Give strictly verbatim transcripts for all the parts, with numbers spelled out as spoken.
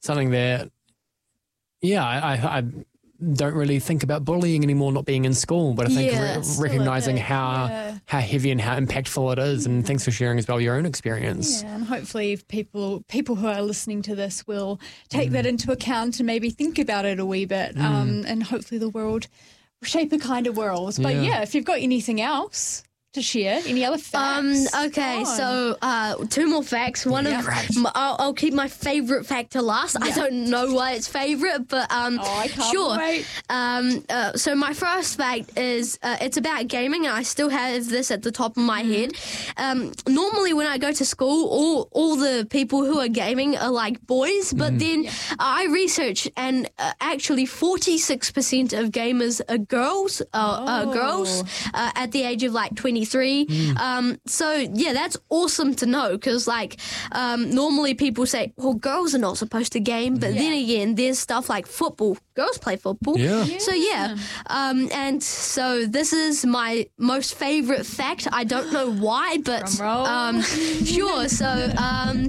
something that, yeah, I, I, I don't really think about bullying anymore, not being in school, but I think Yeah, re- still recognizing a bit, how yeah. how heavy and how impactful it is. And thanks for sharing as well your own experience. Yeah, and hopefully people people who are listening to this will take that into account and maybe think about it a wee bit. Um, and hopefully the world will shape a kinder world. But Yeah. yeah, if you've got anything else to share, any other Um. facts? Okay. go on. So, uh, two more facts. One Yeah. of Great. my, I'll, I'll keep my favorite fact to last. I don't know why it's favorite, but um, Oh, I can't sure. wait. Um. Uh, so my first fact is uh, it's about gaming, and I still have this at the top of my Mm-hmm. head. Um. Normally, when I go to school, all all the people who are gaming are like boys, but then I researched, and uh, actually, forty six percent of gamers are girls. Uh, uh, Oh. girls uh, at the age of like twenty-three. Um, so yeah, that's awesome to know because like um, normally people say, well, girls are not supposed to game, but then again, there's stuff like football. Girls play football. Yeah. So yeah, um, and so this is my most favorite fact. I don't know why, but Drum roll. um, sure. So. Um,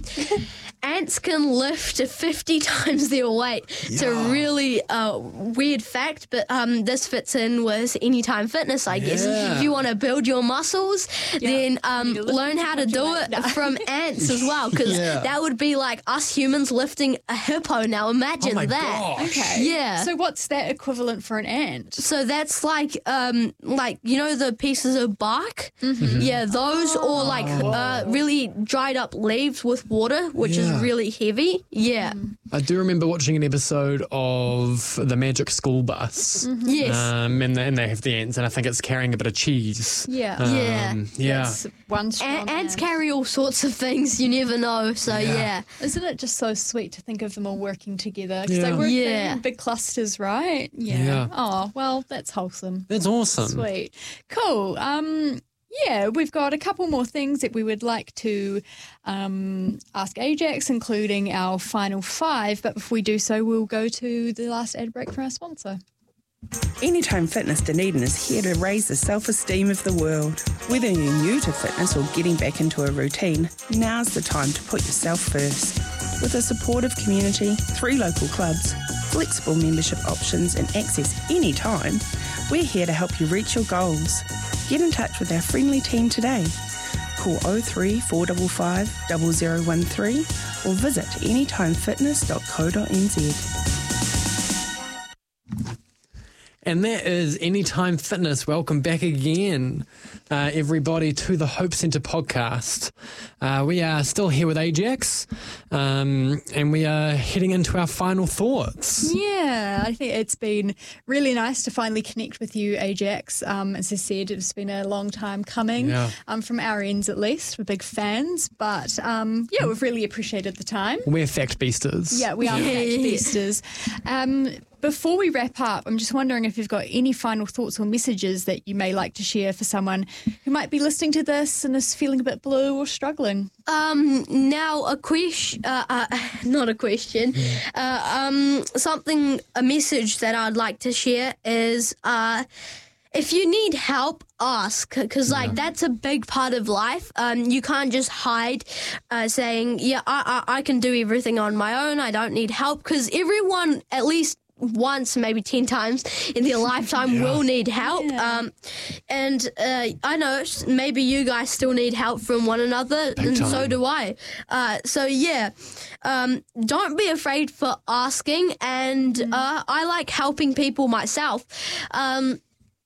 Ants can lift fifty times their weight. It's a really uh, weird fact, but um, this fits in with Anytime Fitness, I guess. Yeah. If you want to build your muscles, then um, You need to lift learn them how to much do you it like. No. from ants as well, because Yeah. that would be like us humans lifting a hippo. Now imagine Oh my that. gosh. Okay. Yeah. So what's that equivalent for an ant? So that's like, um, like you know, the pieces of bark. Mm-hmm. Yeah, those or like uh, really dried up leaves with water, which Yeah. is really heavy. Yeah. I do remember watching an episode of The Magic School Bus. Yes. Um, and, they, and they have the ants, and I think it's carrying a bit of cheese. Yeah. Um, Yeah. Yeah. That's one strong A- ants ant. carry all sorts of things. You never know. So yeah. Isn't it just so sweet to think of them all working together? Because Yeah. they work Yeah. in big clusters, right? Yeah. Yeah. Oh, well, that's wholesome. That's awesome. Sweet. Cool. Um, yeah, we've got a couple more things that we would like to um, ask Ajax, including our final five. But before we do so, we'll go to the last ad break for our sponsor. Anytime Fitness Dunedin is here to raise the self-esteem of the world. Whether you're new to fitness or getting back into a routine, now's the time to put yourself first. With a supportive community, three local clubs, flexible membership options and access anytime, we're here to help you reach your goals. Get in touch with our friendly team today. Call oh three four five five, zero zero one three or visit anytime fitness dot co dot n z. And that is Anytime Fitness. Welcome back again, uh, everybody, to the Hope Centre podcast. Uh, we are still here with Ajax, um, and we are heading into our final thoughts. Yeah, I think it's been really nice to finally connect with you, Ajax. Um, as I said, it's been a long time coming, Yeah. um, from our ends at least. We're big fans, but um, yeah, we've really appreciated the time. We're fact beasters. Yeah, we are Yeah. fact beasters. Um, before we wrap up, I'm just wondering if you've got any final thoughts or messages that you may like to share for someone who might be listening to this and is feeling a bit blue or struggling. Um. Now a question. Uh, uh, not a question. Uh, um. Something. A message that I'd like to share is. Uh. If you need help, ask, because like that's a big part of life. Um, you can't just hide, uh, saying, "Yeah, I, I I can do everything on my own. I don't need help," because everyone at least once, maybe ten times in their lifetime will need help. Yeah. Um, and uh, I know maybe you guys still need help from one another, and so time. do I. Uh, so yeah, um, don't be afraid for asking. And uh, I like helping people myself. Um,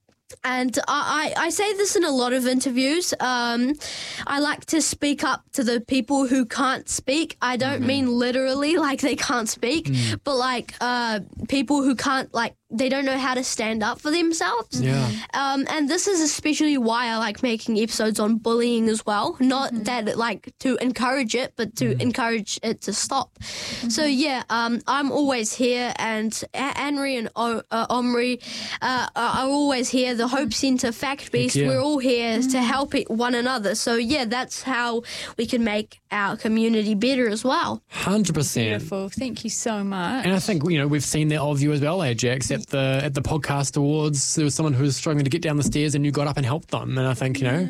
And I, I I say this in a lot of interviews. Um, I like to speak up to the people who can't speak. I don't mean literally like they can't speak, but like uh, people who can't, like, they don't know how to stand up for themselves. Yeah. Um, and this is especially why I like making episodes on bullying as well. Not that like to encourage it, but to encourage it to stop. So yeah, um, I'm always here, and A- Anri and o- uh, Omri uh, are always here. The Hope Centre Fact Beast, yeah. we're all here to help it, one another. So yeah, that's how we can make our community better as well. one hundred percent. Beautiful. Thank you so much. And I think, you know, we've seen that of you as well, Ajax. At the at the podcast awards, there was someone who was struggling to get down the stairs and you got up and helped them. And I think, you know,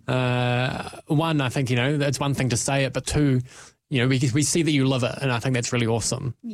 uh, one, I think, you know, that's one thing to say it, but two, you know, we we see that you live it, and I think that's really awesome.